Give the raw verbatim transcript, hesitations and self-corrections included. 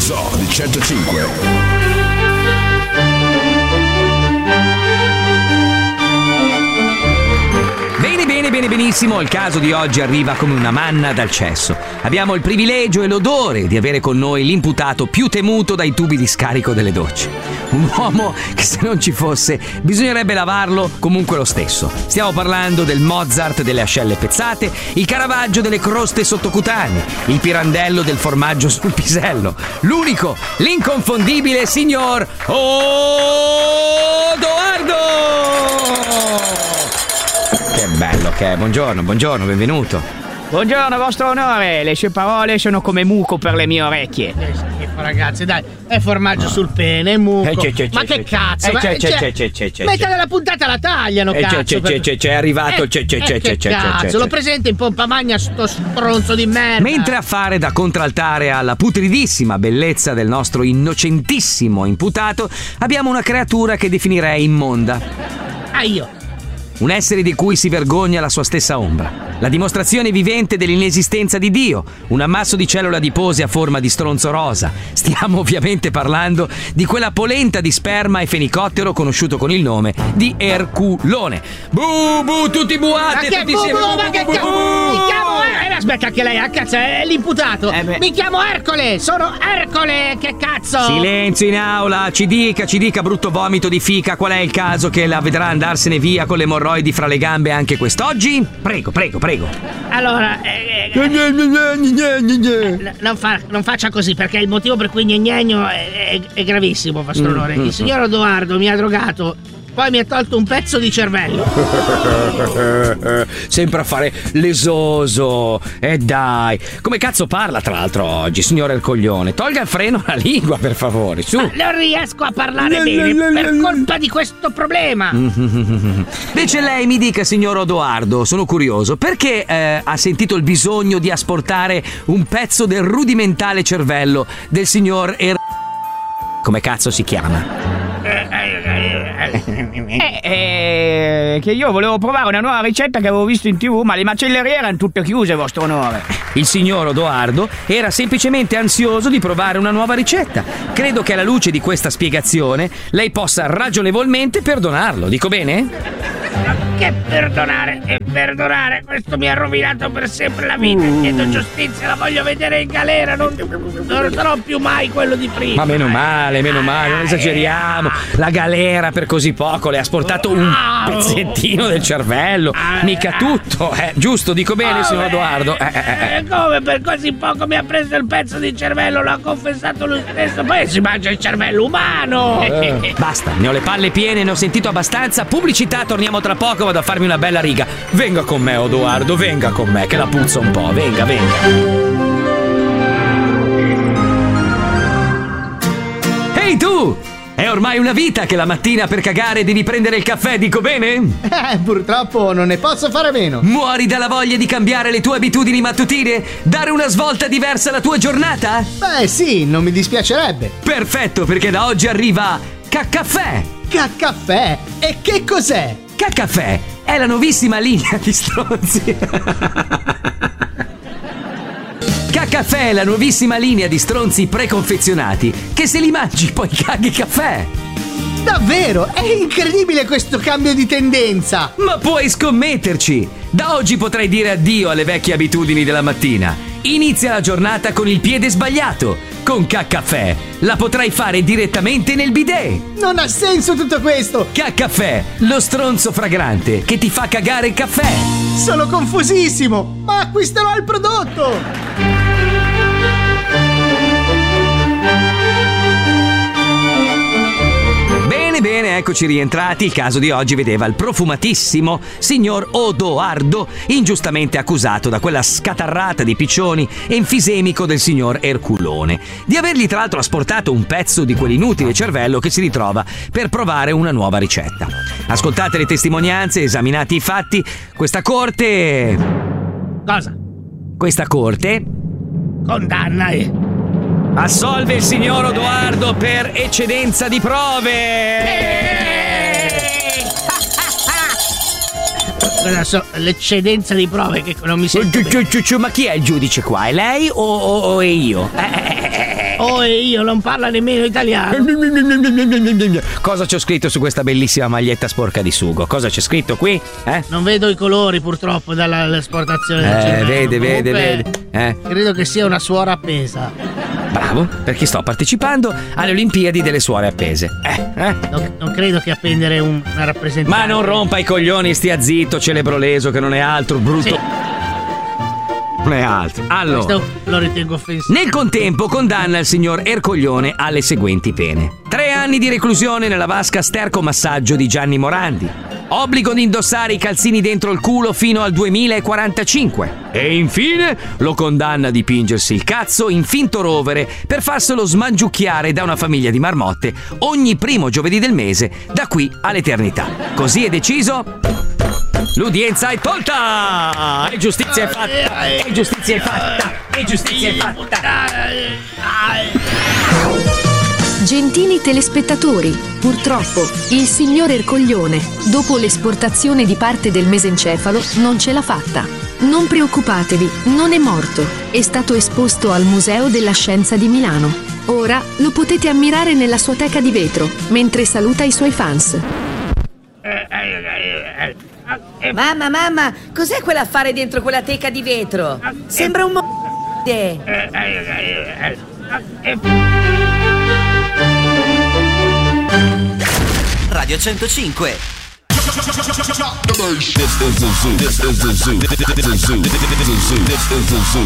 Zoo di centocinque. Bene, bene, bene, benissimo. Il caso di oggi arriva come una manna dal cesso. Abbiamo il privilegio e l'odore di avere con noi l'imputato più temuto dai tubi di scarico delle docce. Un uomo che se non ci fosse bisognerebbe lavarlo comunque lo stesso. Stiamo parlando del Mozart delle ascelle pezzate, il Caravaggio delle croste sottocutanee, il Pirandello del formaggio sul pisello, l'unico, l'inconfondibile signor Odoardo! Che bello che è, buongiorno, buongiorno, benvenuto. Buongiorno, vostro onore, le sue parole sono come muco per le mie orecchie. Che schifo, ragazzi, dai, è formaggio sul pene, è muco. Eh, c'è, c'è, ma c'è, che c'è. cazzo? Eh, ma- c'è, c'è, cioè, c'è, c'è, c'è, c'è, metà c'è. della puntata la tagliano, Eh, cazzo. c'è, c'è, per- c'è, c'è, è arrivato, Eh, c'è, c'è, eh, c'è, che c'è, c'è, cazzo, c'è, lo c'è. presenta in pompa magna sto stronzo di merda. Mentre a fare da contraltare alla putridissima bellezza del nostro innocentissimo imputato, abbiamo una creatura che definirei immonda. Ah, io. Un essere di cui si vergogna la sua stessa ombra. La dimostrazione vivente dell'inesistenza di Dio. Un ammasso di cellula adipose a forma di stronzo rosa. Stiamo ovviamente parlando di quella polenta di sperma e fenicottero conosciuto con il nome di Erculone. Bu bu, tutti buate, Ma che tutti bu, insieme. bu, ma che Bu, bu, cazzo? bu. Mi chiamo Er- aspetta che lei, ah, cazzo, è l'imputato. Eh, beh. Mi chiamo Ercole, sono Ercole, che cazzo? Silenzio in aula, ci dica, ci dica brutto vomito di fica, qual è il caso che la vedrà andarsene via con le emorroidi fra le gambe anche quest'oggi? Prego, prego, prego. Allora, eh, eh, n- non, fa- non faccia così, perché il motivo per cui gnegno è, è, è gravissimo, vostro Mm, onore. mm, Il signor Odoardo mi ha drogato, poi mi ha tolto un pezzo di cervello. Sempre a fare l'esoso. E dai. Come cazzo parla tra l'altro oggi, signore il coglione? Tolga il freno alla lingua, per favore, su. Ma non riesco a parlare bene per colpa di questo problema. Invece lei mi dica, signor Odoardo, sono curioso, perché eh, ha sentito il bisogno di asportare un pezzo del rudimentale cervello del signor Er... Come cazzo si chiama? Eh, eh, che io volevo provare una nuova ricetta che avevo visto in tv, ma le macellerie erano tutte chiuse, vostro onore. Il signor Odoardo era semplicemente ansioso di provare una nuova ricetta. Credo che alla luce di questa spiegazione lei possa ragionevolmente perdonarlo, dico bene? Che perdonare e perdonare, questo mi ha rovinato per sempre la vita. Chiedo giustizia, la voglio vedere in galera, non, non sarò più mai quello di prima. Ma meno male, meno male, non esageriamo. La galera per così poco le ha sportato un pezzettino del cervello, mica tutto, eh, giusto, dico bene, signor Odoardo? Eh, eh, eh. Come per così poco mi ha preso il pezzo di cervello, l'ha confessato lui stesso, poi si mangia il cervello umano. Eh. Basta, ne ho le palle piene, ne ho sentito abbastanza. Pubblicità, torniamo tra poco, vado a farmi una bella riga. Venga con me, Odoardo, venga con me, che la puzza un po', venga, venga. Ehi tu! È ormai una vita che la mattina per cagare devi prendere il caffè, dico bene? Eh, purtroppo non ne posso fare a meno. Muori dalla voglia di cambiare le tue abitudini mattutine? Dare una svolta diversa alla tua giornata? Beh, sì, non mi dispiacerebbe. Perfetto, perché da oggi arriva Caccaffè! Caffè? E che cos'è? Caccaffè è la nuovissima linea di stronzi. Caccaffè è la nuovissima linea di stronzi preconfezionati che se li mangi poi caghi caffè. Davvero? È incredibile questo cambio di tendenza. Ma puoi scommetterci! Da oggi potrai dire addio alle vecchie abitudini della mattina. Inizia la giornata con il piede sbagliato. Con Caccaffè la potrai fare direttamente nel bidet. Non ha senso tutto questo. Caccaffè, lo stronzo fragrante che ti fa cagare il caffè. Sono confusissimo, ma acquisterò il prodotto. Bene, bene, eccoci rientrati. Il caso di oggi vedeva il profumatissimo signor Odoardo ingiustamente accusato da quella scatarrata di piccioni enfisemico del signor Erculone di avergli tra l'altro asportato un pezzo di quell'inutile cervello che si ritrova per provare una nuova ricetta. Ascoltate le testimonianze, esaminati i fatti, questa corte... Cosa? Questa corte... Condanna, eh. assolve il signor Odoardo per eccedenza di prove. so, l'eccedenza di prove che non mi sento bene. Ma chi è il giudice qua? È lei o, o, o è io? Oh, e io non parla nemmeno italiano. Cosa c'ho scritto su questa bellissima maglietta sporca di sugo? Cosa c'è scritto qui? Eh? Non vedo i colori purtroppo dall'esportazione del Eh, cervello. vede, vede, Comunque, vede. Eh? Credo che sia una suora appesa. Bravo, perché sto partecipando alle Olimpiadi delle suore appese. Eh, eh? Non, non credo che appendere un, una rappresentante. Ma non rompa i coglioni, stia zitto, celebro leso che non è altro, brutto. Sì. Non è altro. Allora, Questo lo ritengo offensivo. nel contempo condanna il signor Ercoglione alle seguenti pene: tre anni di reclusione nella vasca stercomassaggio di Gianni Morandi, obbligo di indossare i calzini dentro il culo fino al duemilaquarantacinque e infine lo condanna a dipingersi il cazzo in finto rovere per farselo smangiucchiare da una famiglia di marmotte ogni primo giovedì del mese da qui all'eternità. Così è deciso. L'udienza è tolta! E giustizia è fatta! E giustizia è fatta! E giustizia è fatta! Gentili telespettatori, purtroppo il signor Ercoglione, dopo l'esportazione di parte del mesencefalo, non ce l'ha fatta. Non preoccupatevi, non è morto. È stato esposto al Museo della Scienza di Milano. Ora lo potete ammirare nella sua teca di vetro, mentre saluta i suoi fans. Mamma, mamma, cos'è quell'affare dentro quella teca di vetro? Sembra un mo***e. Radio centocinque. This is the zoo. This is the zoo. This is the zoo. This is the zoo. This is the zoo.